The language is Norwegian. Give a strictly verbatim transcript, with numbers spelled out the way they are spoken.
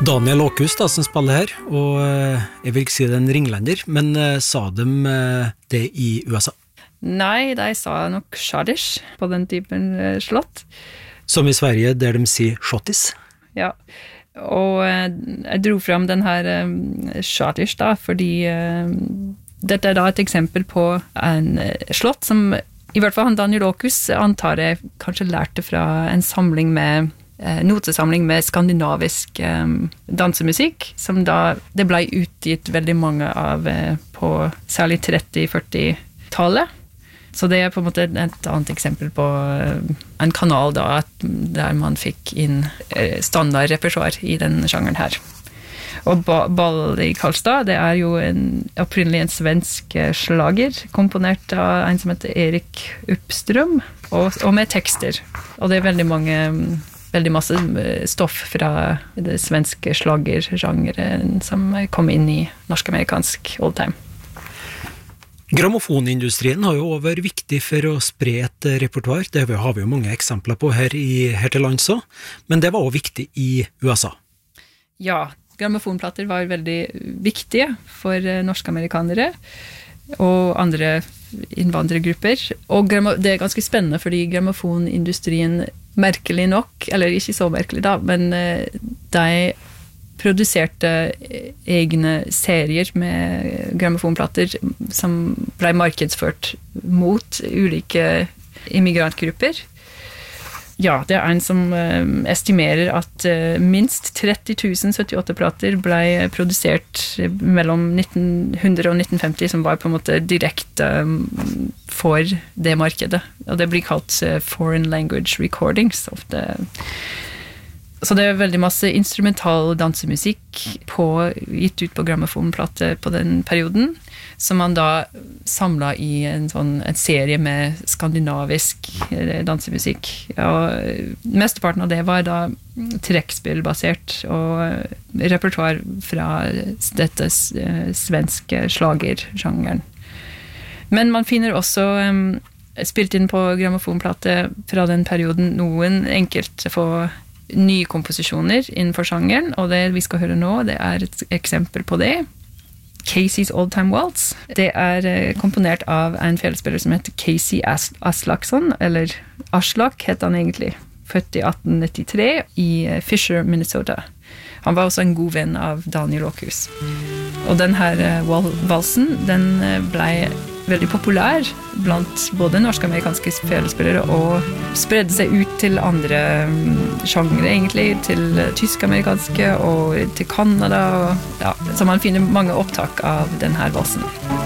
Daniel Åkus da, som spiller her, og jeg vil ikke si det er en ringlender, men sa de det i U S A? Nei, de sa nok Scottish på den typen slott. Som i Sverige, der de sier Schottis? Ja, og jeg dro frem den her Scottish da, fordi dette er da et eksempel på en slott som, i hvert fall han Daniel Åkus, antar jeg kanskje lærte fra en samling med notesamling med skandinavisk eh, dansemusikk, som da, det ble utgitt veldig mange av eh, på særlig tretti-førti-tallet. Så det er på en måte et annet eksempel på eh, en kanal da, at, der man fikk inn eh, standardrepertoire i den sjangeren her. Og ba- Ball i Karlstad, det er jo en, opprinnelig en svensk eh, slager, komponert av en som heter Erik Uppström, og, og med tekster. Og det er veldig mange veldig masse stoff fra det svenske slagersjangeren som kom inn i norsk-amerikansk oldtime. Grammofonindustrien har jo vært viktig for å spre et repertoire. Det har vi jo mange eksempler på her, i, her til lands også, men det var også viktig i U S A. Ja, grammofonplater var veldig viktige for norsk-amerikanere og andre innvandrergrupper. Og det er ganske spennende, fordi grammofonindustrien merkelig nok, eller ikke så merkelig da, men de produserte egne serier med grammofonplater som ble markedsført mot ulike immigrantgrupper. Ja, det er en som uh, estimerer at uh, minst tretti tusen syttiåtte-plater ble produsert mellom nitten hundre og nitten femti, som var på en måte direkte um, for det markedet. Og det blir kalt uh, foreign language recordings ofte. Så det er veldig masse instrumental dansemusikk på, gitt ut på grammofonplate på den perioden, som man da samlet i en, sånn, en serie med skandinavisk dansemusikk. Og mesteparten av det var da trekkspillbasert og repertoire fra dette svenske slagersjangeren. Men man finner også um, spilt inn på grammofonplate fra den perioden noen enkelte få nye komposisjoner innenfor sjangeren, og det vi skal høre nå, det er et eksempel på det. Casey's Old Time Waltz. Det er komponert av en fjelespiller som heter Casey As- Aslaksson, eller Aslak heter han egentlig, født i atten nittitre i Fisher, Minnesota. Han var også en god venn av Daniel Åkus. Og den her valsen, den ble veldig populær blant både norsk-amerikanske fjelespillere og spredde seg ut til andre sjangere egentlig, til tysk-amerikanske og til Kanada. Og, ja, så man finner mange opptak av den her valsen.